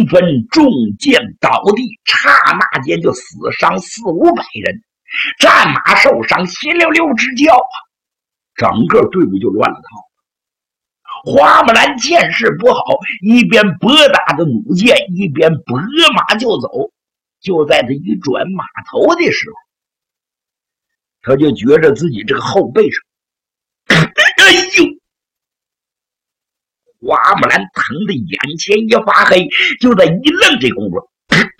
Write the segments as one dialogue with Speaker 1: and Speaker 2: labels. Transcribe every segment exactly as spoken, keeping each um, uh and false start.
Speaker 1: 纷纷中箭倒地，刹那间就死伤四五百人，战马受伤，血溜溜直叫啊！整个队伍就乱了套。花木兰见势不好，一边拨打着弩箭，一边拨马就走。就在他一转马头的时候，他就觉着自己这个后背上，哎呦！花木兰疼得眼前一发黑，就在一愣这功夫，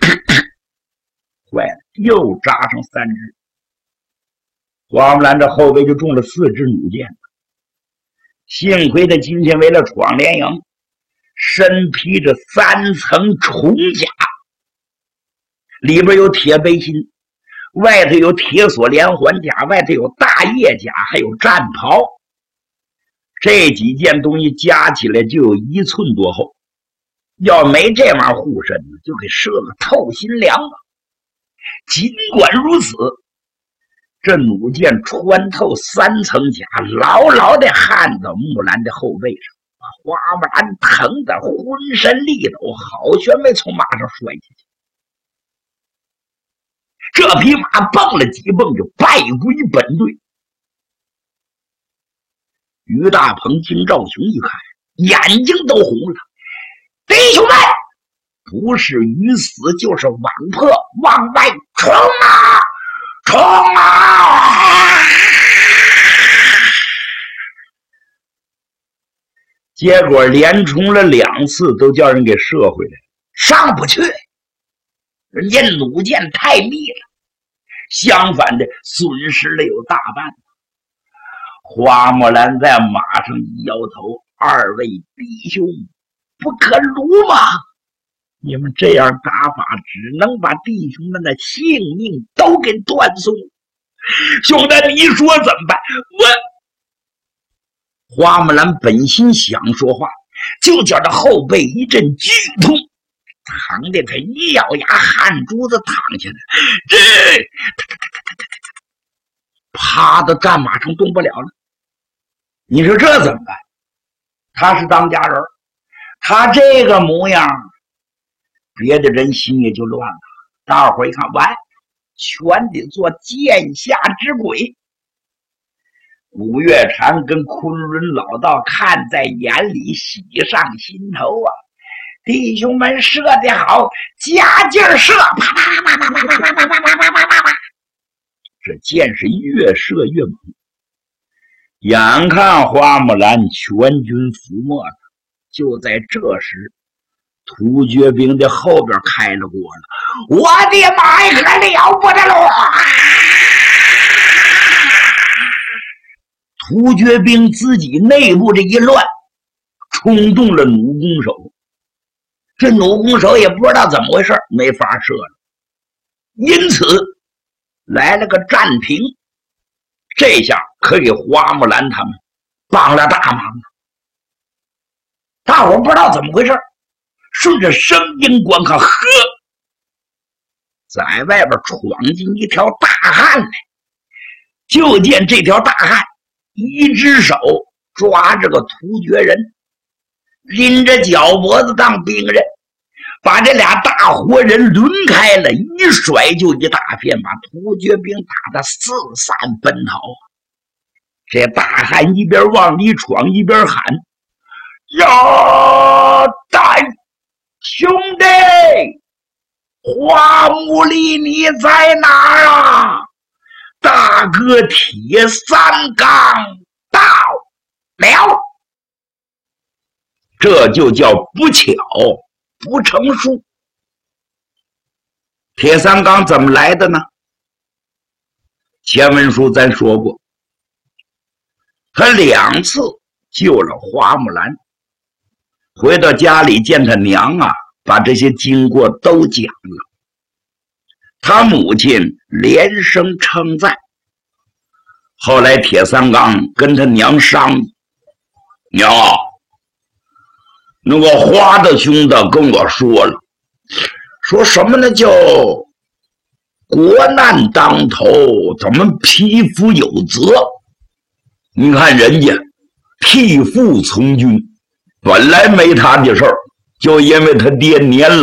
Speaker 1: 坏了，又扎上三支。花木兰这后背就中了四支弩箭，幸亏他今天为了闯连营，身披着三层重甲，里边有铁背心，外头有铁锁连环甲，外头有大叶甲，还有战袍。这几件东西加起来就有一寸多厚，要没这玩意儿护身，就给射个透心凉了。尽管如此，这弩箭穿透三层甲，牢牢地焊到木兰的后背上，把花木兰疼得浑身力抖，好悬没从马上摔下去。这匹马蹦了几蹦就败归本队。于大鹏、金兆雄一看，眼睛都红了。弟兄们，不是鱼死就是网破，往外冲啊！冲啊！结果连冲了两次，都叫人给射回来，上不去。人家弩箭太密了，相反的损失了有大半。花木兰在马上一摇头：“二位弟兄，不可辱吗？你们这样打法，只能把弟兄们的性命都给断送。兄弟，你说怎么办？”我花木兰本心想说话，就觉着后背一阵剧痛，疼得他一咬牙，汗珠子淌下来，这趴到战马上动不了了。你说这怎么办？他是当家人，他这个模样，别的人心也就乱了。大伙儿一看，完，全得做剑下之鬼。五岳禅跟昆仑老道看在眼里，喜上心头啊！弟兄们射得好，加劲儿射！啪啪啪啪啪啪啪啪啪啪啪啪啪！这箭是越射越猛。眼看花木兰全军覆没了，就在这时，突厥兵的后边开了锅了。我的妈呀，可了不得了！突厥兵自己内部这一乱，冲动了弩弓手。这弩弓手也不知道怎么回事，没法射了。因此来了个战平，这下可给花木兰他们帮了大忙了。大伙不知道怎么回事，顺着声音观看，呵，在外边闯进一条大汉来。就见这条大汉一只手抓着个突厥人，拎着脚脖子当兵刃，把这俩大活人抡开了，一甩就一大片，把突厥兵打得四散奔逃。这大汉一边往里闯一边喊：“呀，大兄弟，花木里你在哪儿啊？大哥铁三刚到了。”这就叫不巧不成书。铁三刚怎么来的呢？前文书咱说过，他两次救了花木兰，回到家里见他娘啊，把这些经过都讲了。他母亲连声称赞。后来铁三刚跟他娘商议：“娘啊，那个花的兄弟跟我说了，说什么呢？叫国难当头，咱们匹夫有责。你看人家替父从军，本来没他的事儿，就因为他爹年老。”